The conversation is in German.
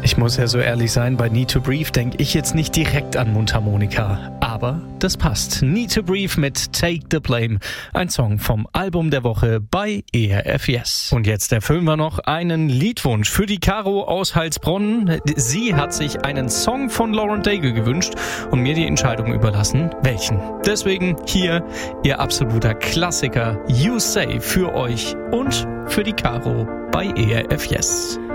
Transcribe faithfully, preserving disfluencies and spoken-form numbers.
Ich muss ja so ehrlich sein, bei Need to Breathe denke ich jetzt nicht direkt an Mundharmonika. Aber das passt. Need to Breathe mit Take the Blame. Ein Song vom Album der Woche bei E R F Yes. Und jetzt erfüllen wir noch einen Liedwunsch für die Caro aus Heilsbronn. Sie hat sich einen Song von Lauren Daigle gewünscht und mir die Entscheidung überlassen, welchen. Deswegen hier ihr absoluter Klassiker You Say für euch und für die Caro bei E R F Yes.